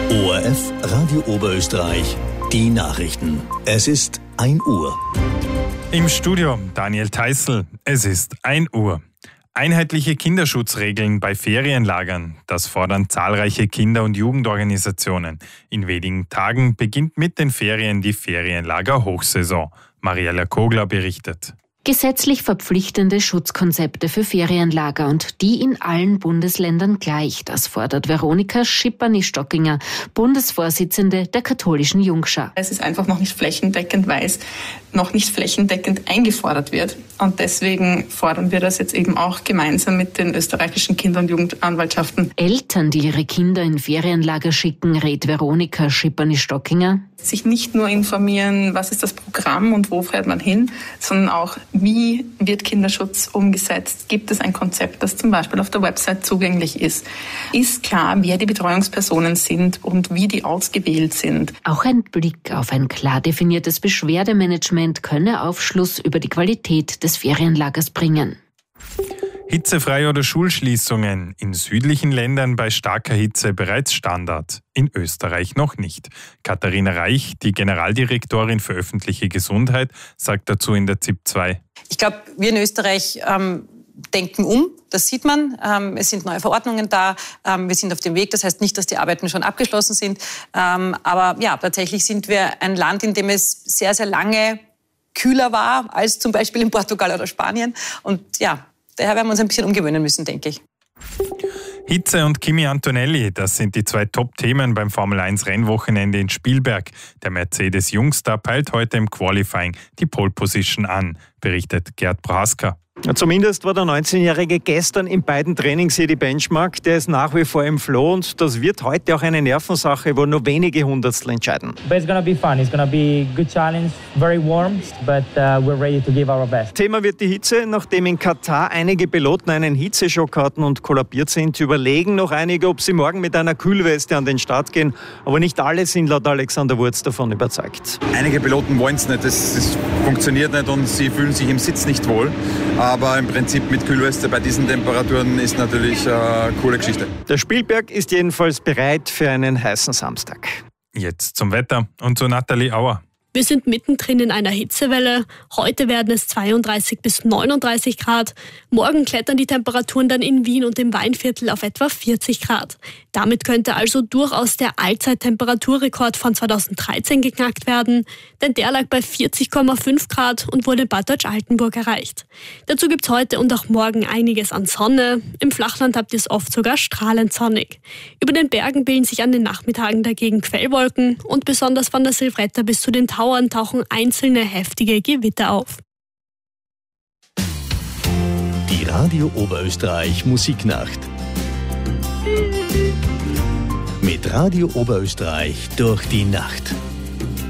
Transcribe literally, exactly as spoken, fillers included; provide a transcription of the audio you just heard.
O R F Radio Oberösterreich, die Nachrichten. Es ist ein Uhr. Im Studio Daniel Theißl. Es ist ein Uhr. Einheitliche Kinderschutzregeln bei Ferienlagern. Das fordern zahlreiche Kinder- und Jugendorganisationen. In wenigen Tagen beginnt mit den Ferien die Ferienlager-Hochsaison. Mariella Kogler berichtet. Gesetzlich verpflichtende Schutzkonzepte für Ferienlager und die in allen Bundesländern gleich. Das fordert Veronika Schippany-Stockinger, Bundesvorsitzende der katholischen Jungschar. Es ist einfach noch nicht flächendeckend, weil es noch nicht flächendeckend eingefordert wird. Und deswegen fordern wir das jetzt eben auch gemeinsam mit den österreichischen Kinder- und Jugendanwaltschaften. Eltern, die ihre Kinder in Ferienlager schicken, rät Veronika Schippany-Stockinger. Sich nicht nur informieren, was ist das Programm und wo fährt man hin, sondern auch, wie wird Kinderschutz umgesetzt? Gibt es ein Konzept, das zum Beispiel auf der Website zugänglich ist? Ist klar, wer die Betreuungspersonen sind und wie die ausgewählt sind? Auch ein Blick auf ein klar definiertes Beschwerdemanagement könne Aufschluss über die Qualität des Ferienlagers bringen. Hitzefrei oder Schulschließungen. In südlichen Ländern bei starker Hitze bereits Standard. In Österreich noch nicht. Katharina Reich, die Generaldirektorin für öffentliche Gesundheit, sagt dazu in der Z I P zwei. Ich glaube, wir in Österreich ähm, denken um. Das sieht man. Ähm, es sind neue Verordnungen da. Ähm, wir sind auf dem Weg. Das heißt nicht, dass die Arbeiten schon abgeschlossen sind. Ähm, aber ja, tatsächlich sind wir ein Land, in dem es sehr, sehr lange kühler war als zum Beispiel in Portugal oder Spanien. Und ja, daher werden wir uns ein bisschen umgewöhnen müssen, denke ich. Hitze und Kimi Antonelli, das sind die zwei Top-Themen beim Formel eins Rennwochenende in Spielberg. Der Mercedes-Jungstar peilt heute im Qualifying die Pole-Position an, berichtet Gerd Brasker. Zumindest war der neunzehnjährige gestern in beiden Trainings hier die Benchmark. Der ist nach wie vor im Flow und das wird heute auch eine Nervensache, wo nur wenige Hundertstel entscheiden. But it's gonna be fun. It's gonna be a good challenge, very warm, but uh, we're ready to give our best. Thema wird die Hitze. Nachdem in Katar einige Piloten einen Hitzeschock hatten und kollabiert sind, überlegen noch einige, ob sie morgen mit einer Kühlweste an den Start gehen. Aber nicht alle sind laut Alexander Wurz davon überzeugt. Einige Piloten wollen es nicht, das, das funktioniert nicht und sie fühlen sich im Sitz nicht wohl. Aber im Prinzip mit Kühlweste bei diesen Temperaturen ist natürlich eine coole Geschichte. Der Spielberg ist jedenfalls bereit für einen heißen Samstag. Jetzt zum Wetter und zu Nathalie Auer. Wir sind mittendrin in einer Hitzewelle. Heute werden es zweiunddreißig bis neununddreißig Grad. Morgen klettern die Temperaturen dann in Wien und im Weinviertel auf etwa vierzig Grad. Damit könnte also durchaus der Allzeittemperaturrekord von zweitausenddreizehn geknackt werden, denn der lag bei vierzig Komma fünf Grad und wurde in Bad Deutsch-Altenburg erreicht. Dazu gibt's heute und auch morgen einiges an Sonne. Im Flachland habt ihr es oft sogar strahlend sonnig. Über den Bergen bilden sich an den Nachmittagen dagegen Quellwolken und besonders von der Silvretta bis zu den Tauern tauchen einzelne heftige Gewitter auf. Die Radio Oberösterreich Musiknacht. Mit Radio Oberösterreich durch die Nacht.